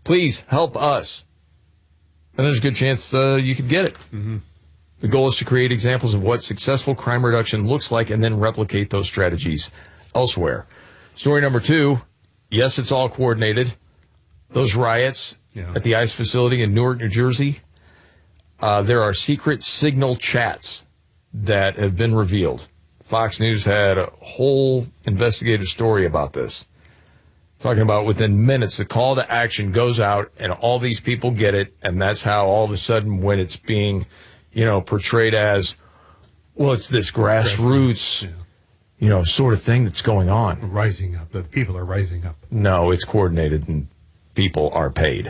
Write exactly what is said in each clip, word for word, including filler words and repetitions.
Please help us. And there's a good chance uh, you could get it. Mm-hmm. The goal is to create examples of what successful crime reduction looks like and then replicate those strategies elsewhere. Story number two, yes, it's all coordinated. Those riots yeah. at the ICE facility in Newark, New Jersey, uh, there are secret signal chats that have been revealed. Fox News had a whole investigative story about this, talking about within minutes the call to action goes out and all these people get it, and that's how all of a sudden when it's being, you know, portrayed as, well, it's this grassroots, yeah. you know, sort of thing that's going on. Rising up. The people are rising up. No, it's coordinated and people are paid.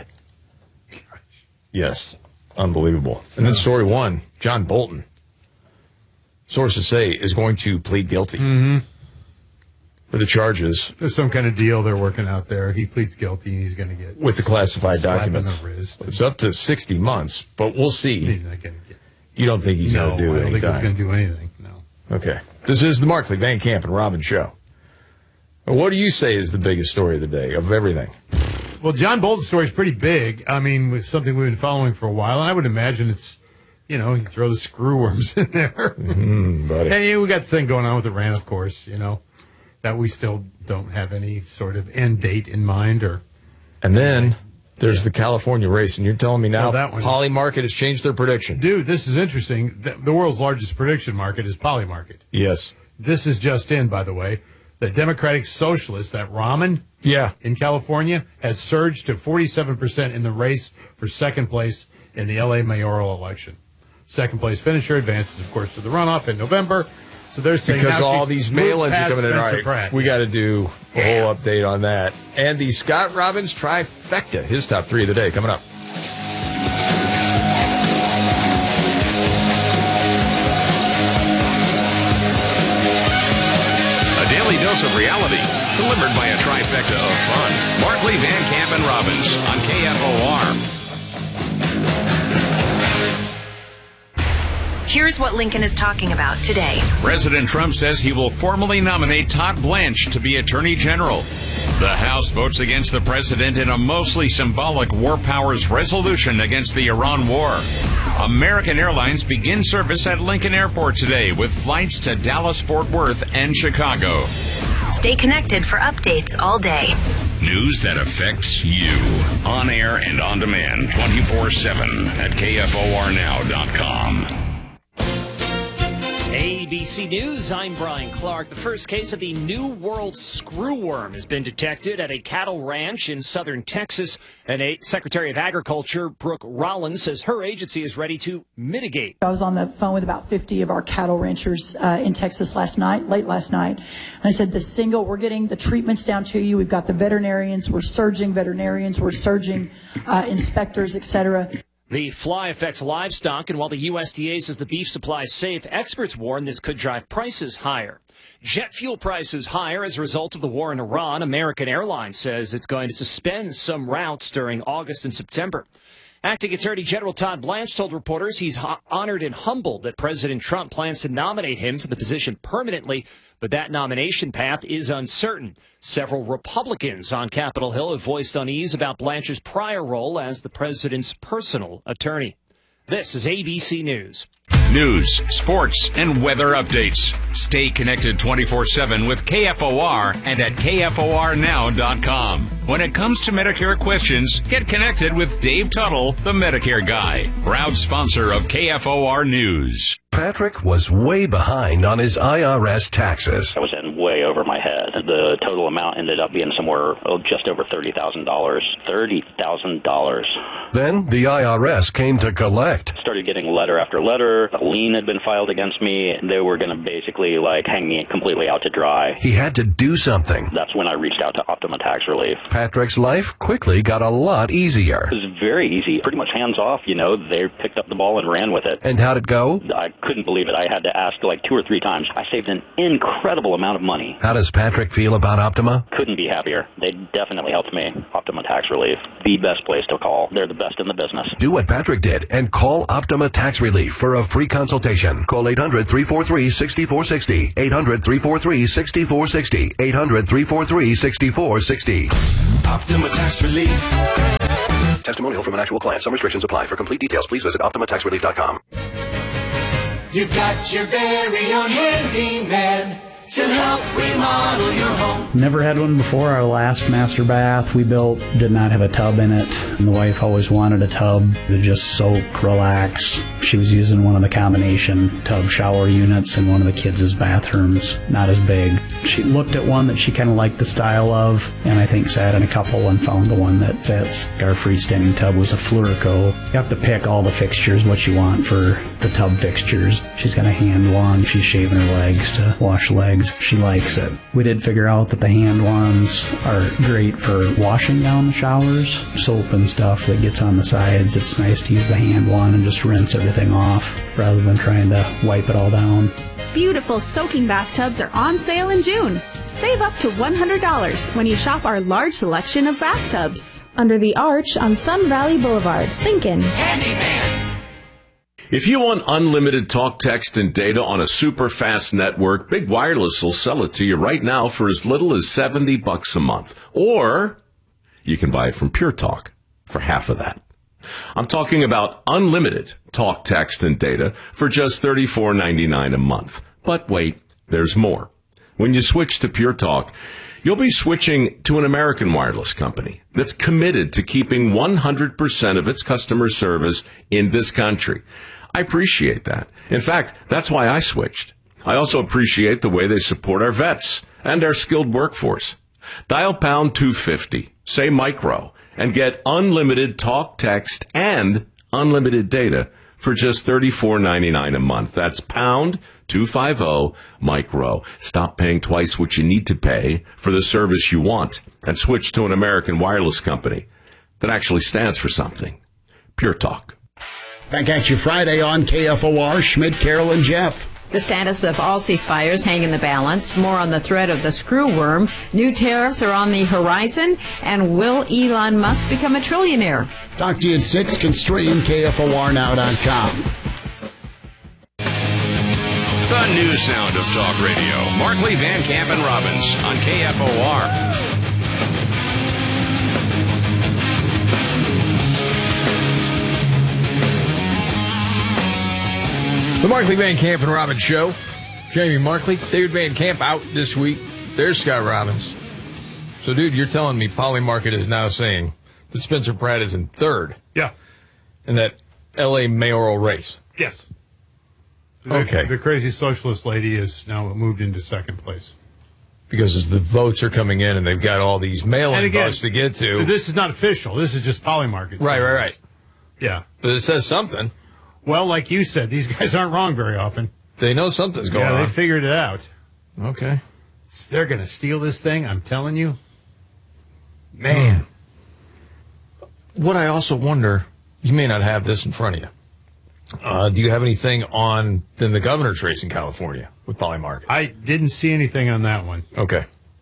Yes. Unbelievable. And then story one, John Bolton, sources say, is going to plead guilty mm-hmm. for the charges. There's some kind of deal they're working out there. He pleads guilty and he's going to get... With the classified documents. The wrist. It's up to sixty months, but we'll see. He's not going to get... You don't think he's no, going to do anything? I don't any think time. he's going to do anything, no. Okay. This is the Markley, Van Camp, and Robbins Show. What do you say is the biggest story of the day, of everything? Well, John Bolton's story is pretty big. I mean, it's something we've been following for a while, and I would imagine it's, you know, you throw the screw worms in there. Mm, buddy. And yeah, we got the thing going on with Iran, of course, you know, that we still don't have any sort of end date in mind. Or, And then there's yeah. the California race, and you're telling me now well, that one, Polymarket has changed their prediction. Dude, this is interesting. The, the world's largest prediction market is Polymarket. Yes. This is just in, by the way. The Democratic Socialist, that Rahman yeah. in California, has surged to forty-seven percent in the race for second place in the L A mayoral election. Second place finisher advances, of course, to the runoff in November. So they're saying because all these mail-ins are coming in. All right, Pratt. we yeah. got to do a yeah. whole update on that. And the Scott Robbins trifecta, his top three of the day, coming up. A daily dose of reality, delivered by a trifecta of fun. Markley, Van Camp, and Robbins on K F O R. Here's what Lincoln is talking about today. President Trump says he will formally nominate Todd Blanche to be Attorney General. The House votes against the president in a mostly symbolic war powers resolution against the Iran war. American Airlines begins service at Lincoln Airport today with flights to Dallas, Fort Worth, and Chicago. Stay connected for updates all day. News that affects you. On air and on demand twenty-four seven at K F O R now dot com. A B C News, I'm Brian Clark. The first case of the New World screwworm has been detected at a cattle ranch in southern Texas. And a Secretary of Agriculture, Brooke Rollins, says her agency is ready to mitigate. I was on the phone with about fifty of our cattle ranchers uh, in Texas last night, late last night. And I said, the single, we're getting the treatments down to you. We've got the veterinarians. We're surging veterinarians. We're surging uh, inspectors, et cetera. The fly affects livestock, and while the U S D A says the beef supply is safe, experts warn this could drive prices higher. Jet fuel prices higher as a result of the war in Iran. American Airlines says it's going to suspend some routes during August and September. Acting Attorney General Todd Blanche told reporters he's ho- honored and humbled that President Trump plans to nominate him to the position permanently, but that nomination path is uncertain. Several Republicans on Capitol Hill have voiced unease about Blanche's prior role as the president's personal attorney. This is A B C News. News, sports, and weather updates. Stay connected twenty-four seven with K F O R and at K F O R now dot com. When it comes to Medicare questions, get connected with Dave Tuttle, the Medicare guy, proud sponsor of K F O R News. Patrick was way behind on his I R S taxes. I was in way over my head. The total amount ended up being somewhere oh, just over thirty thousand dollars. thirty thousand dollars. Then the I R S came to collect. Started getting letter after letter. A lien had been filed against me. They were going to basically like hang me completely out to dry. He had to do something. That's when I reached out to Optima Tax Relief. Patrick's life quickly got a lot easier. It was very easy. Pretty much hands off, you know. They picked up the ball and ran with it. And how'd it go? I couldn't believe it. I had to ask like two or three times. I saved an incredible amount of money. How does Patrick feel about Optima? Couldn't be happier. They definitely helped me. Optima Tax Relief, the best place to call. They're the best in the business. Do what Patrick did and call Optima Tax Relief for a free consultation. Call eight hundred, three four three, six four six zero. eight hundred, three four three, six four six zero. eight hundred, three four three, six four six zero. Optima Tax Relief. Testimonial from an actual client. Some restrictions apply. For complete details, please visit Optima Tax Relief dot com. You've got your very own handyman to help remodel your home. Never had one before. Our last master bath we built did not have a tub in it. And the wife always wanted a tub to just soak, relax. She was using one of the combination tub shower units in one of the kids' bathrooms, not as big. She looked at one that she kind of liked the style of, and I think sat in a couple and found the one that fits. Our freestanding tub was a Flurico. You have to pick all the fixtures, what you want for the tub fixtures. She's got a hand wand. She's shaving her legs to wash legs. She likes it. We did figure out that the hand wands are great for washing down the showers. Soap and stuff that gets on the sides. It's nice to use the hand wand and just rinse everything off rather than trying to wipe it all down. Beautiful soaking bathtubs are on sale in June. Save up to one hundred dollars when you shop our large selection of bathtubs. Under the Arch on Sun Valley Boulevard, Lincoln. Handyman. If you want unlimited talk, text, and data on a super fast network, Big Wireless will sell it to you right now for as little as seventy bucks a month. Or you can buy it from Pure Talk for half of that. I'm talking about unlimited talk, text, and data for just thirty-four ninety-nine a month. But wait, there's more. When you switch to Pure Talk, you'll be switching to an American wireless company that's committed to keeping one hundred percent of its customer service in this country. I appreciate that. In fact, that's why I switched. I also appreciate the way they support our vets and our skilled workforce. Dial pound two fifty, say micro, and get unlimited talk, text, and unlimited data for just thirty-four ninety-nine a month. That's pound two fifty micro. Stop paying twice what you need to pay for the service you want and switch to an American wireless company that actually stands for something. Pure Talk. Back at you Friday on K F O R, Schmidt, Carol, and Jeff. The status of all ceasefires hang in the balance. More on the threat of the screw worm. New tariffs are on the horizon. And will Elon Musk become a trillionaire? Talk to you at six. Can stream K F O R now dot com. The new sound of talk radio. Markley, Van Camp, and Robbins on K F O R. The Markley, Van Camp, and Robbins Show. Jamie Markley, David Van Camp out this week. There's Scott Robbins. So, dude, you're telling me Polymarket is now saying that Spencer Pratt is in third. Yeah. In that L A mayoral race. Yes. The, Okay. The crazy socialist lady is now moved into second place. Because as the votes are coming in and they've got all these mail-in votes to get to. This is not official. This is just Polymarket. Right, right, right. Yeah. But it says something. Well, like you said, these guys aren't wrong very often. They know something's going yeah, on. they figured it out. Okay. They're going to steal this thing, I'm telling you. Man. What I also wonder, you may not have this in front of you. Uh, do you have anything on then the governor's race in California with Polymarket? I didn't see anything on that one. Okay.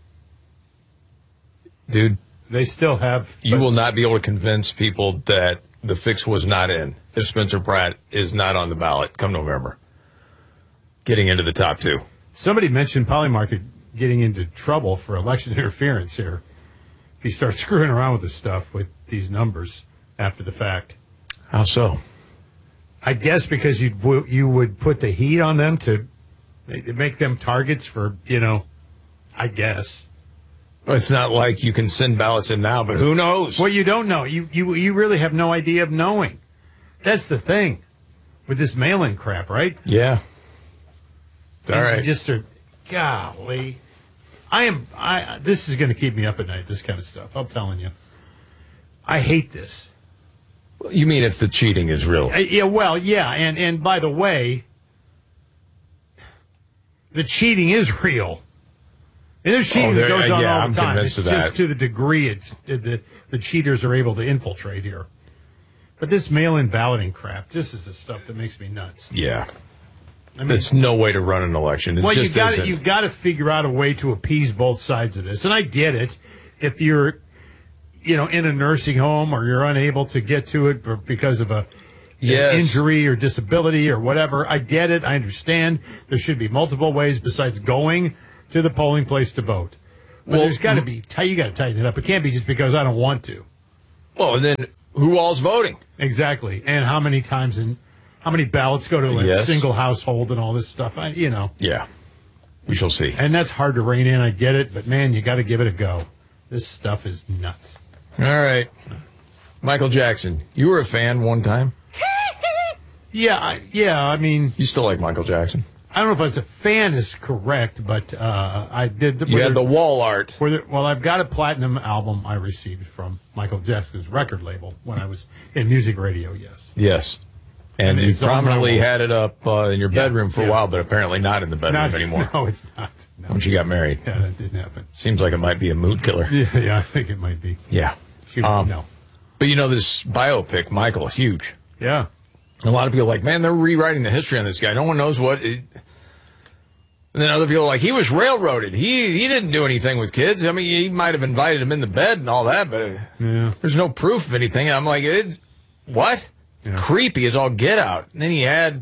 Dude. They still have. You will not be able to convince people that the fix was not in if Spencer Pratt is not on the ballot come November. Getting into the top two. Somebody mentioned Polymarket getting into trouble for election interference here. If you start screwing around with this stuff, with these numbers after the fact. How so? I guess because you you would put the heat on them to make them targets for, you know, I guess. It's not like you can send ballots in now, but who knows? Well, you don't know. You you you really have no idea of knowing. That's the thing with this mail-in crap, right? Yeah. All and right. Just are, golly, I am. I this is going to keep me up at night. This kind of stuff. I'm telling you. I hate this. You mean if the cheating is real? Uh, yeah. Well, yeah. And and by the way, the cheating is real. And there's cheating Oh, that there- goes on yeah, all the I'm time. convinced It's of just that. to the degree it's the the cheaters are able to infiltrate here. But this mail-in balloting crap, this is the stuff that makes me nuts. Yeah. I mean, There's no way to run an election. It well, just you got isn't. you've got to figure out a way to appease both sides of this, and I get it. If you're, you know, in a nursing home or you're unable to get to it or because of a an Yes. injury or disability or whatever, I get it. I understand. There should be multiple ways besides going to the polling place to vote. But Well, there's got to m- be you got to tighten it up. It can't be just because I don't want to. Well, and then who all's voting. Exactly. And how many times in how many ballots go to a Yes. single household and all this stuff. I, you know. Yeah. We shall see. And that's hard to rein in, I get it, but man, you got to give it a go. This stuff is nuts. All right. Michael Jackson. You were a fan one time? Yeah, I, yeah, I mean... You still like Michael Jackson? I don't know if it's a fan is correct, but uh, I did... The, You had the wall art. Where there, well, I've got a platinum album I received from Michael Jackson's record label when I was in music radio, yes. Yes. And, And you it's on my prominently wall. had it up uh, in your Yeah, bedroom for yeah. a while, but apparently not in the bedroom Not- anymore. No, it's not. No. Once you got married. Yeah, that didn't happen. Seems like it might be a mood killer. Yeah, yeah, I think it might be. Yeah. She would Um, know. But you know, this biopic, Michael, huge. Yeah. A lot of people are like, man, they're rewriting the history on this guy. No one knows what. It... And then other people are like, he was railroaded. He he didn't do anything with kids. I mean, he might have invited him in the bed and all that, but yeah. there's no proof of anything. I'm like, it, what? Yeah. Creepy as all get out. And then he had,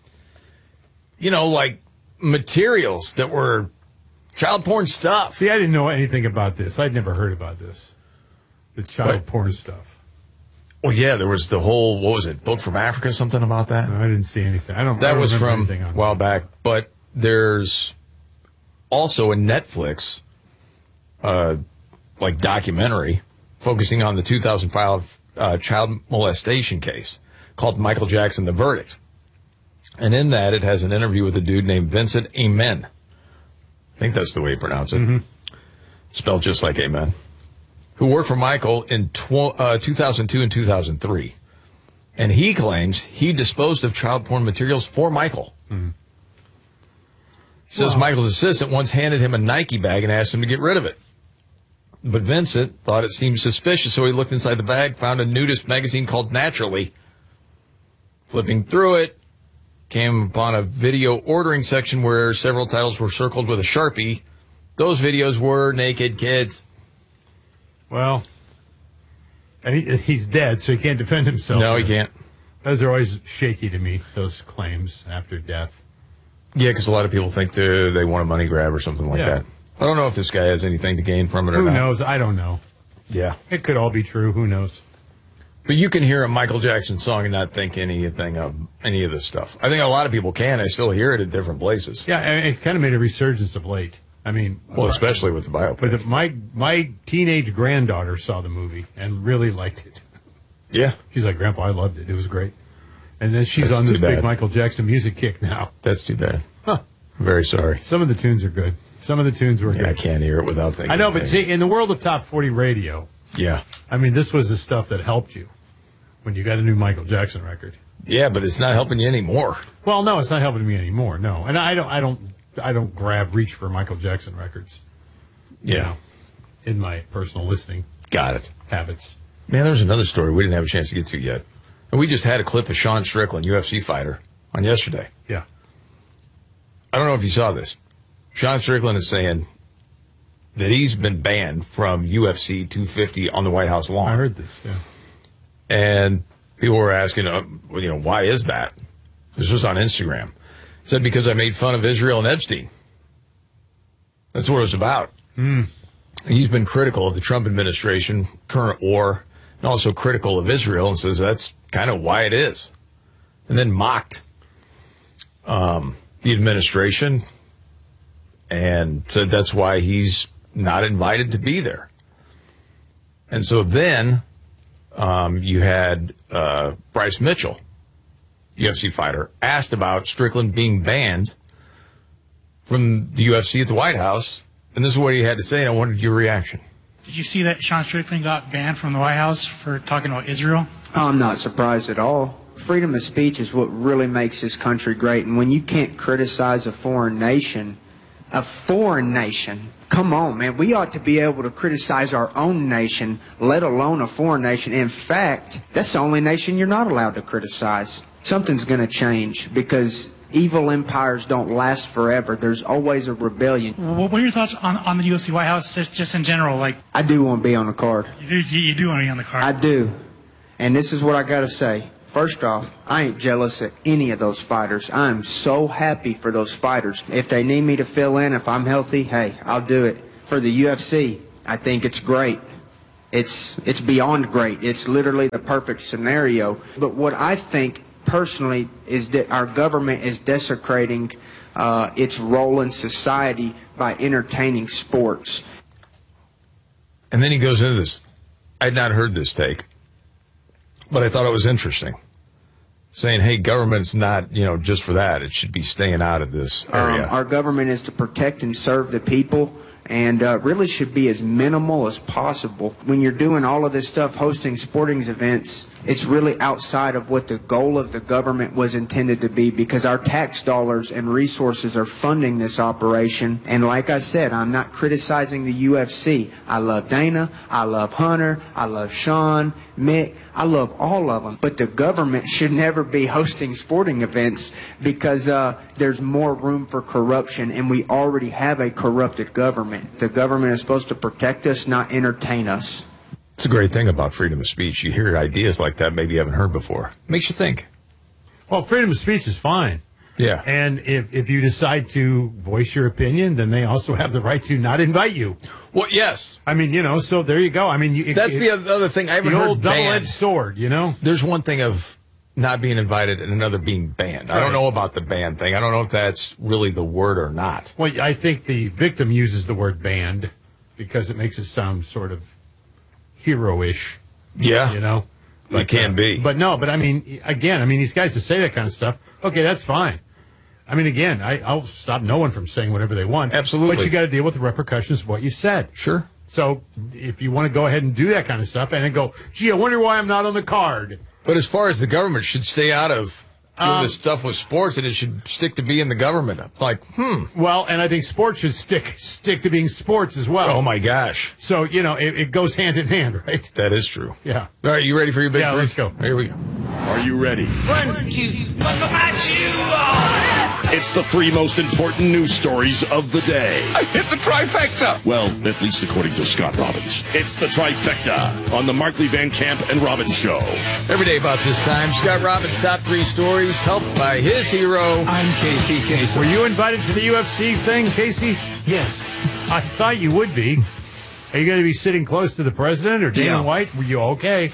you know, like materials that were child porn stuff. See, I didn't know anything about this. I'd never heard about this. The child What? porn stuff. Well, yeah, there was the whole, what was it, Book from Africa, something about that? No, I didn't see anything. I don't. I That don't was remember from anything a on while that. back, but there's also a Netflix, uh, like documentary focusing on the two thousand five uh, child molestation case called Michael Jackson: The Verdict. And in that, it has an interview with a dude named Vincent Amen. I think that's the way you pronounce it. Mm-hmm. Spelled just like Amen. Who worked for Michael in tw- uh, two thousand two and two thousand three. And he claims he disposed of child porn materials for Michael. Mm. Says Wow. Michael's assistant once handed him a Nike bag and asked him to get rid of it. But Vincent thought it seemed suspicious, so he looked inside the bag, found a nudist magazine called Naturally. Flipping through it, came upon a video ordering section where several titles were circled with a Sharpie. Those videos were naked kids. Well, and he, he's dead, so he can't defend himself. No, he can't. Those are always shaky to me, those claims after death. Yeah, because a lot of people think they they want a money grab or something like Yeah. that. I don't know if this guy has anything to gain from it or Who not. knows? I don't know. Yeah. It could all be true. Who knows? But you can hear a Michael Jackson song and not think anything of any of this stuff. I think a lot of people can. I still hear it at different places. Yeah, and it kind of made a resurgence of late. I mean, Well, especially with the biopic. But the, my my teenage granddaughter saw the movie and really liked it. Yeah. She's like, Grandpa, I loved it. It was great. And then she's That's on this too big bad. Michael Jackson music kick now. That's too bad. Huh. Very sorry. Some of the tunes are good. Some of the tunes were Yeah, I good. can't hear it without thinking. I know, but of see, it. in the world of top forty radio, Yeah. I mean, this was the stuff that helped you when you got a new Michael Jackson record. Yeah, but it's not helping you anymore. Well, no, it's not helping me anymore. No, and I don't, I don't, I don't grab reach for Michael Jackson records. you Yeah. know, in my personal listening Got it. habits. Man, there's another story we didn't have a chance to get to yet. And we just had a clip of Sean Strickland, U F C fighter, on yesterday. Yeah. I don't know if you saw this. Sean Strickland is saying that he's been banned from U F C two fifty on the White House lawn. I heard this. Yeah. And people were asking, uh, well, you know, why is that? This was on Instagram. It said, because I made fun of Israel and Epstein. That's what it was about. Mm. He's been critical of the Trump administration, current war, and also critical of Israel, and says that's kind of why it is. And then mocked um, the administration and said that's why he's not invited to be there. And so then um, you had uh, Bryce Mitchell, U F C fighter, asked about Strickland being banned from the U F C at the White House. And this is what he had to say, and I wanted your reaction. Did you see that Sean Strickland got banned from the White House for talking about Israel? I'm not surprised at all. Freedom of speech is what really makes this country great. And when you can't criticize a foreign nation, a foreign nation, come on, man. We ought to be able to criticize our own nation, let alone a foreign nation. In fact, that's the only nation you're not allowed to criticize. Something's going to change because evil empires don't last forever. There's always a rebellion. What are your thoughts on, on the U F C White House just, just in general? Like, I do want to be on the card. you do, you, you do want to be on the card. I do. And this is what I got to say. First off, I ain't jealous of any of those fighters. I'm so happy for those fighters. If they need me to fill in, if I'm healthy, hey, I'll do it. For the U F C, I think it's great. It's it's beyond great. It's literally the perfect scenario. But what I think personally is that our government is desecrating uh, its role in society by entertaining sports. And then he goes into this. I had not heard this take, but I thought it was interesting. Saying, hey, government's not, you know, just for that. It should be staying out of this area. Um, our government is to protect and serve the people, and uh, really should be as minimal as possible. When you're doing all of this stuff, hosting sporting events, it's really outside of what the goal of the government was intended to be, because our tax dollars and resources are funding this operation. And like I said, I'm not criticizing the U F C. I love Dana, I love Hunter, I love Sean, Mick, I love all of them. But the government should never be hosting sporting events, because uh, there's more room for corruption, and we already have a corrupted government. The government is supposed to protect us, not entertain us. It's a great thing about freedom of speech. You hear ideas like that maybe you haven't heard before. Makes you think. Well, freedom of speech is fine. Yeah. And if, if you decide to voice your opinion, then they also have the right to not invite you. Well, yes. I mean, you know, so there you go. I mean, you, That's it, the other thing. I haven't the heard old banned. double-edged sword, you know? There's one thing of not being invited and another being banned. I don't know about the ban thing. I don't know if that's really the word or not. Well, I think the victim uses the word banned because it makes it sound sort of hero-ish. Yeah. You know? It can uh, be. But no, but I mean, again, I mean, these guys that say that kind of stuff, okay, that's fine. I mean, again, I, I'll stop no one from saying whatever they want. Absolutely. But you got to deal with the repercussions of what you said. Sure. So if you want to go ahead and do that kind of stuff and then go, gee, I wonder why I'm not on the card. But as far as the government should stay out of doing Um, this stuff with sports, and it should stick to being the government. Like, hmm. Well, and I think sports should stick stick to being sports as well. Oh, my gosh. So, you know, it, it goes hand in hand, right? That is true. Yeah. All right, you ready for your big Yeah, three? let's go. Here we go. Are you ready? One, two, welcome at you. It's the three most important news stories of the day. I hit the trifecta. Well, at least according to Scott Robbins. It's the trifecta on the Markley Van Camp and Robbins Show. Every day about this time, Scott Robbins' top three stories, helped by his hero. I'm Casey Kasem. Were you invited to the U F C thing, Casey? Yes. I thought you would be. Are you going to be sitting close to the president or Dana Yeah. White? Were you okay?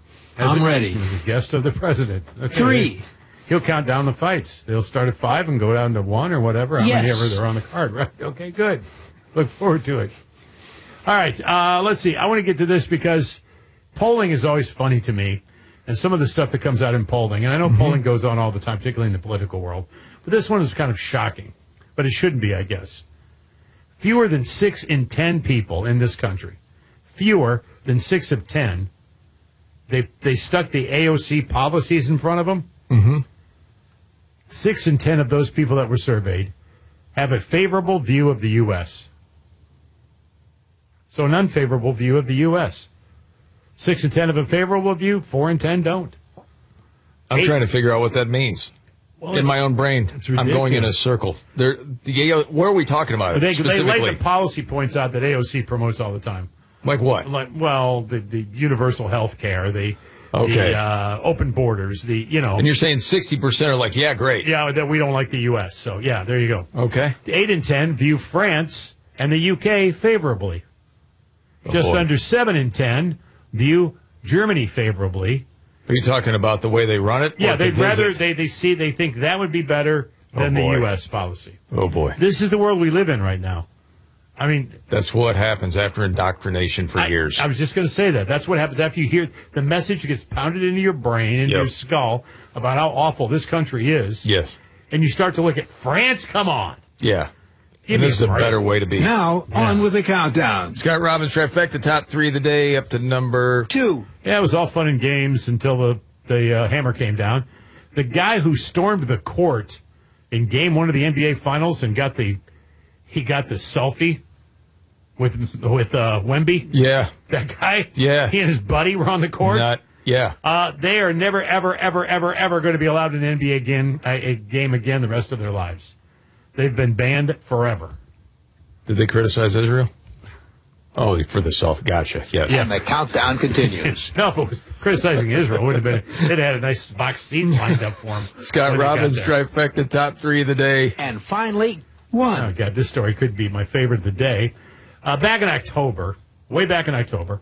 As I'm a, ready. As a guest of the president. Okay. Three. He'll count down the fights. They'll start at five and go down to one or whatever. How many Yes. ever they're on the card, right? Okay, good. Look forward to it. All right, uh, let's see. I want to get to this because polling is always funny to me, and some of the stuff that comes out in polling. And I know Mm-hmm. polling goes on all the time, particularly in the political world. But this one is kind of shocking. But it shouldn't be, I guess. Fewer than six in ten people in this country, fewer than six of ten, they they stuck the A O C policies in front of them. Mm-hmm. Six in ten of those people that were surveyed have a favorable view of the U S. So an unfavorable view of the U S. Six in ten have a favorable view, four in ten don't. I'm Eight- trying to figure out what that means. Well, in it's- my own brain, it's I'm going in a ridiculous. circle. There, the A O, what are we talking about They, they specifically? lay the policy points out that A O C promotes all the time. Like what? Like, well, the, the universal health care, the, Okay. the uh, open borders, the, you know. And you're saying sixty percent are like, yeah, great. Yeah, that we don't like the U S. So, yeah, there you go. Okay. Eight in ten view France and the U K favorably. Oh, Just boy. under seven in ten view Germany favorably. Are you talking about the way they run it? Yeah, Or they'd the rather, visit? they, they see, they think that would be better Oh, than the boy. U S policy. Oh, boy. This is the world we live in right now. I mean, That's what happens after indoctrination for I, years. I was just going to say that. That's what happens after you hear the message gets pounded into your brain, into Yep. your skull about how awful this country is. yes. And you start to look at France, come on. Yeah. Give And me this is a a break. better way to be. Now, on with the countdown. Scott Robbins, trifecta, top three of the day, up to number Two. Yeah, it was all fun and games until the, the uh, hammer came down. The guy who stormed the court in game one of the N B A Finals and got the he got the selfie with with uh, Wemby. Yeah. That guy. Yeah. He and his buddy were on the court. Nut. Yeah. Uh, they are never, ever, ever, ever, ever going to be allowed in an N B A again, a, a game again the rest of their lives. They've been banned forever. Did they criticize Israel? Oh, for the self. Gotcha. Yes. And the countdown continues. No, if it was criticizing Israel, it would have been. They'd had a nice box seat lined up for them. Scott when they got Robbins, there. trifecta, top three of the day. And finally, one. Oh, God, this story could be my favorite of the day. Uh, back in October, way back in October,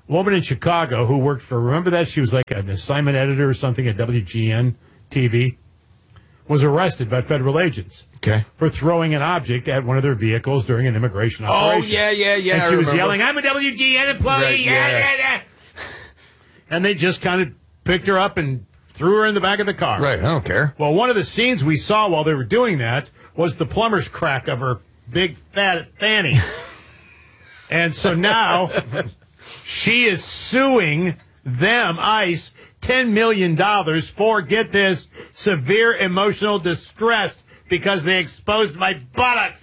woman in Chicago who worked for, remember that? She was like an assignment editor or something at W G N T V, was arrested by federal agents. Okay. For throwing an object at one of their vehicles during an immigration operation. Oh, yeah, yeah, yeah. And I she was remember. yelling, I'm a W G N employee. Right, yeah, yeah. yeah, yeah. And they just kind of picked her up and threw her in the back of the car. Right, I don't care. Well, one of the scenes we saw while they were doing that was the plumber's crack of her big fat fanny. And so now she is suing them, ICE, ten million dollars for, get this, severe emotional distress because they exposed my buttocks.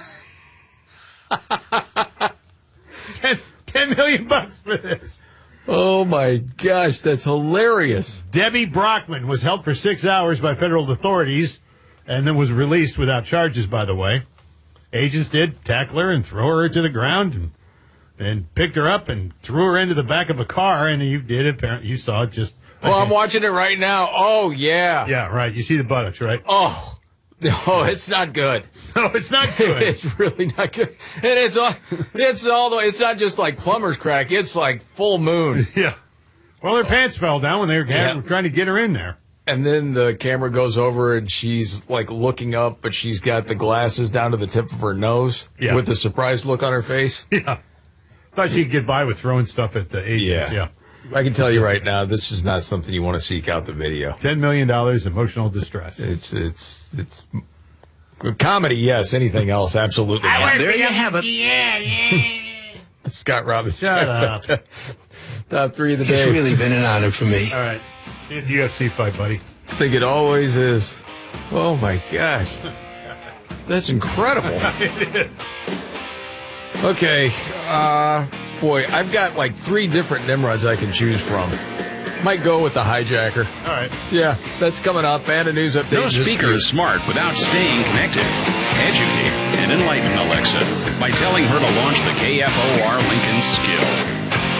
ten, ten million bucks for this. Oh, my gosh, that's hilarious. Debbie Brockman was held for six hours by federal authorities and then was released without charges, by the way. Agents did tackle her and throw her to the ground and, and picked her up and threw her into the back of a car, and you did, apparently, you saw it just... Well, I'm watching it right now. Oh, yeah. Yeah, right. You see the buttocks, right? Oh, no, it's not good. No, it's not good. It's really not good. And it's all, it's all the, it's not just like plumber's crack. It's like full moon. Yeah. Well, her pants fell down when they were Yeah. trying to get her in there. And then the camera goes over and she's like looking up, but she's got the glasses down to the tip of her nose Yeah. with the surprised look on her face. Yeah. Thought she'd get by with throwing stuff at the agents. Yeah. Yeah. I can tell you right now, this is not something you want to seek out the video. ten million dollars emotional distress. It's, it's, it's comedy, yes. Anything else, absolutely not. There you have it. Yeah, yeah. Scott Robbins. Shut up. Top three of the It's day. really been an honor for me. All right. See you at the U F C fight, buddy. I think it always is. Oh, my gosh. That's incredible. It is. Okay. Uh, boy, I've got like three different Nimrods I can choose from. Might go with the hijacker. All right. Yeah, that's coming up. And a news update. No in just a speaker few. is smart without staying connected. Educate and enlighten Alexa by telling her to launch the K F O R Lincoln skill.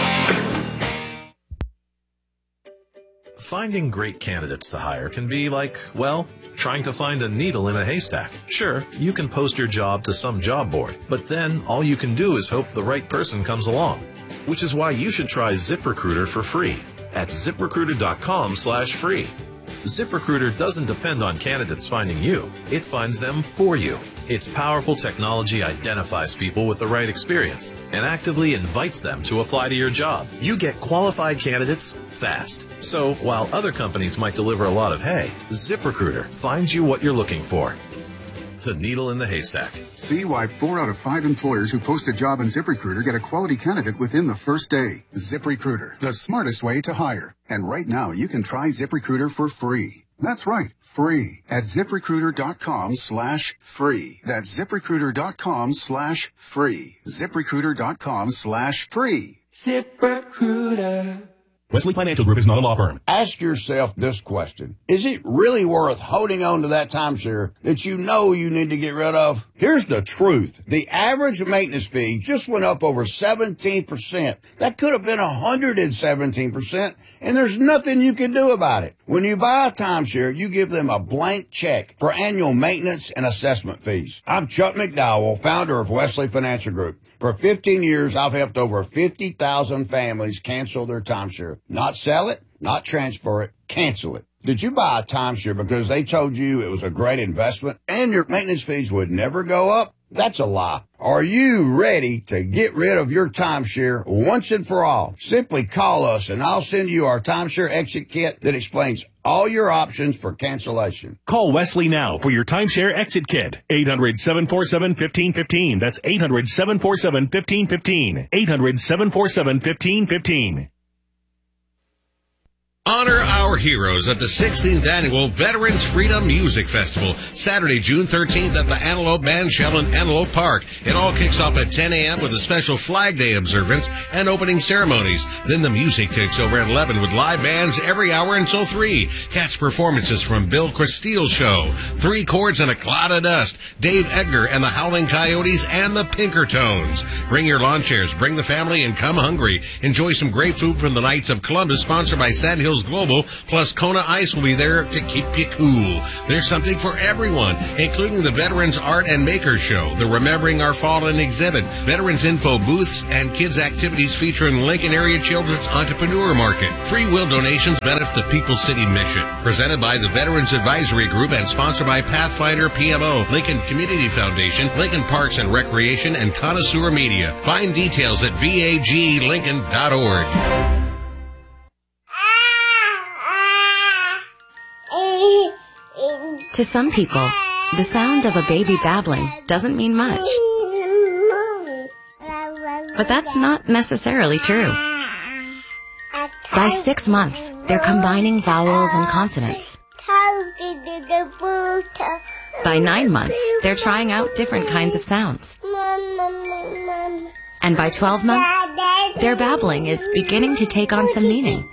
Finding great candidates to hire can be like, well, trying to find a needle in a haystack. Sure, you can post your job to some job board, but then all you can do is hope the right person comes along. Which is why you should try ZipRecruiter for free at ZipRecruiter.com slash free. ZipRecruiter doesn't depend on candidates finding you. It finds them for you. Its powerful technology identifies people with the right experience and actively invites them to apply to your job. You get qualified candidates fast. So while other companies might deliver a lot of hay, ZipRecruiter finds you what you're looking for. The needle in the haystack. See why four out of five employers who post a job on ZipRecruiter get a quality candidate within the first day. ZipRecruiter, the smartest way to hire. And right now, you can try ZipRecruiter for free. That's right, free at ZipRecruiter.com slash free. That's ZipRecruiter.com slash free. ZipRecruiter.com slash free. ZipRecruiter. Wesley Financial Group is not a law firm. Ask yourself this question. Is it really worth holding on to that timeshare that you know you need to get rid of? Here's the truth. The average maintenance fee just went up over seventeen percent. That could have been one hundred seventeen percent, and there's nothing you can do about it. When you buy a timeshare, you give them a blank check for annual maintenance and assessment fees. I'm Chuck McDowell, founder of Wesley Financial Group. For fifteen years, I've helped over fifty thousand families cancel their timeshare. Not sell it, not transfer it, cancel it. Did you buy a timeshare because they told you it was a great investment and your maintenance fees would never go up? That's a lie. Are you ready to get rid of your timeshare once and for all? Simply call us and I'll send you our timeshare exit kit that explains all your options for cancellation. Call Wesley now for your timeshare exit kit. eight hundred, seven four seven, one five one five. That's eight hundred, seven four seven, one five one five. eight hundred, seven four seven, one five one five. Honor our heroes at the sixteenth Annual Veterans Freedom Music Festival, Saturday, June thirteenth at the Antelope Bandshell in Antelope Park. It all kicks off at ten a.m. with a special Flag Day observance and opening ceremonies. Then the music takes over at eleven with live bands every hour until three. Catch performances from Bill Cristile Show, Three Chords and a Cloud of Dust, Dave Edgar and the Howling Coyotes, and the Pinkertones. Bring your lawn chairs, bring the family, and come hungry. Enjoy some great food from the Knights of Columbus, sponsored by Sand Hills Global, Plus, Kona Ice will be there to keep you cool. There's something for everyone, including the Veterans Art and Maker Show, the Remembering Our Fallen exhibit, Veterans Info booths, and kids' activities featuring Lincoln Area Children's Entrepreneur Market. Free will donations benefit the People's City Mission. Presented by the Veterans Advisory Group and sponsored by Pathfinder P M O, Lincoln Community Foundation, Lincoln Parks and Recreation, and Connoisseur Media. Find details at v a g lincoln dot org. To some people, the sound of a baby babbling doesn't mean much. But that's not necessarily true. By six months, they're combining vowels and consonants. By nine months, they're trying out different kinds of sounds. And by twelve months, their babbling is beginning to take on some meaning.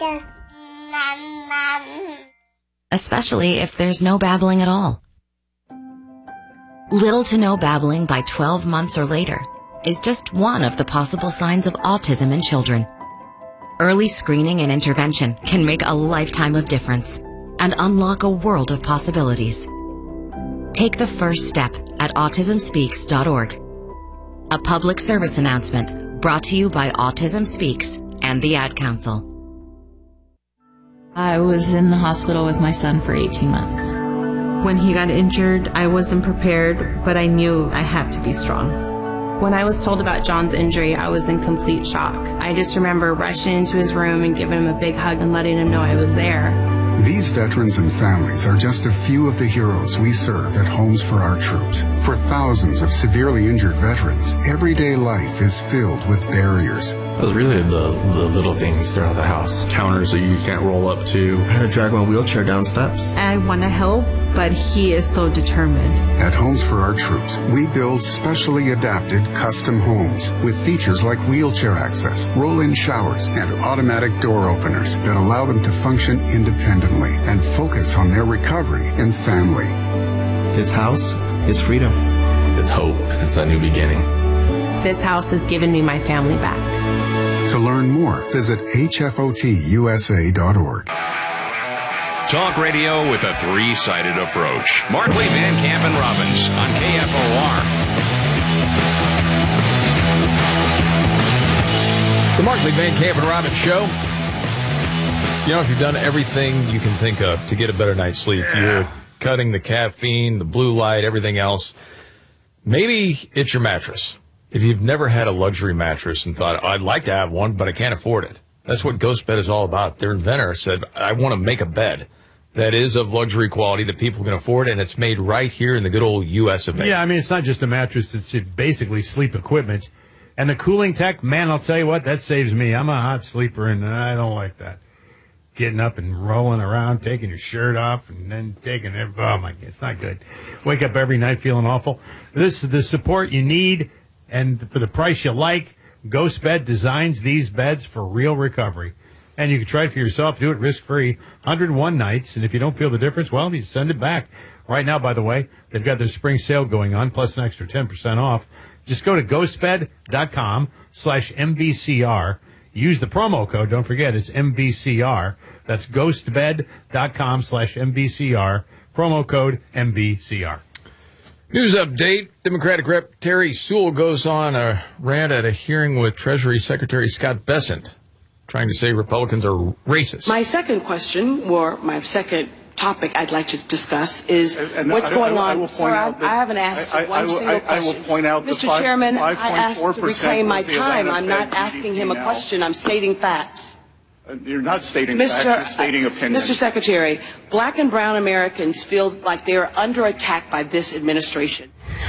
Especially if there's no babbling at all. Little to no babbling by twelve months or later is just one of the possible signs of autism in children. Early screening and intervention can make a lifetime of difference and unlock a world of possibilities. Take the first step at autism speaks dot org. A public service announcement brought to you by Autism Speaks and the Ad Council. I was in the hospital with my son for eighteen months. When he got injured, I wasn't prepared, but I knew I had to be strong. When I was told about John's injury, I was in complete shock. I just remember rushing into his room and giving him a big hug and letting him know I was there. These veterans and families are just a few of the heroes we serve at Homes for Our Troops. For thousands of severely injured veterans, everyday life is filled with barriers. It was really the, the little things throughout the house. Counters that you can't roll up to. I had to drag my wheelchair down steps. I want to help, but he is so determined. At Homes for Our Troops, we build specially adapted custom homes with features like wheelchair access, roll-in showers, and automatic door openers that allow them to function independently and focus on their recovery and family. This house is freedom. It's hope. It's a new beginning. This house has given me my family back. To learn more, visit h f o t u s a dot org. Talk radio with a three-sided approach. Markley, Van Camp, and Robbins on K F O R. The Markley, Van Camp, and Robbins Show. You know, if you've done everything you can think of to get a better night's sleep, yeah. You're cutting the caffeine, the blue light, everything else, maybe it's your mattress. If you've never had a luxury mattress and thought, oh, I'd like to have one, but I can't afford it. That's what Ghost Bed is all about. Their inventor said, I want to make a bed that is of luxury quality that people can afford, and it's made right here in the good old U S of A. Yeah, I mean, it's not just a mattress. It's basically sleep equipment. And the cooling tech, man, I'll tell you what, that saves me. I'm a hot sleeper, and I don't like that. Getting up and rolling around, taking your shirt off, and then taking it. Oh, my God, it's not good. Wake up every night feeling awful. This is the support you need, and for the price you like, Ghost Bed designs these beds for real recovery. And you can try it for yourself. Do it risk-free. one hundred one nights, and if you don't feel the difference, well, you send it back. Right now, by the way, they've got their spring sale going on, plus an extra ten percent off. Just go to ghostbed.com slash MVCR. Use the promo code. Don't forget, it's M V C R. That's ghostbed.com slash MVCR. Promo code M V C R. News update. Democratic Rep Terry Sewell goes on a rant at a hearing with Treasury Secretary Scott Bessent, trying to say Republicans are racist. My second question, or my second topic I'd like to discuss is and what's I, going I, I on. will point Sir, out I, I haven't asked I, you one I, I, single I, question. I will point out Mister the five, Chairman, I asked to reclaim my time. I'm not Fed asking G D P him a now. question. I'm stating facts. Uh, You're not stating Mister facts, you're stating opinions. Mister Secretary, black and brown Americans feel like they are under attack by this administration.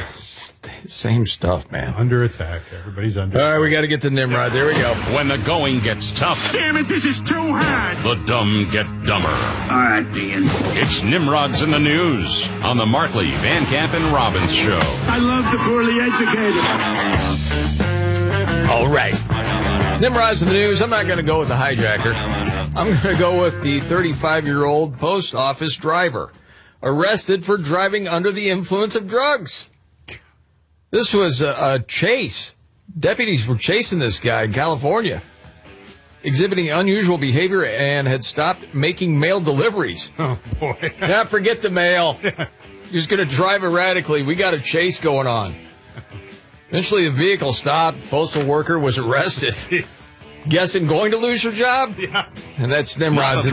Same stuff, man. Under attack. Everybody's under All right, we got to get to Nimrod. There we go. When the going gets tough. Damn it, this is too hard. The dumb get dumber. All right, Dean. It's Nimrod's in the News on the Markley, Van Camp, and Robbins Show. I love the poorly educated. All right. Nimrod's in the News. I'm not going to go with the hijacker. I'm going to go with the thirty-five-year-old post office driver arrested for driving under the influence of drugs. This was a, a chase. Deputies were chasing this guy in California. exhibiting unusual behavior and had stopped making mail deliveries. Oh, boy. Now forget the mail. He's going to drive erratically. We got a chase going on. Eventually, the vehicle stopped. Postal worker was arrested. Guessing going to lose your job? Yeah. And that's Nimrod's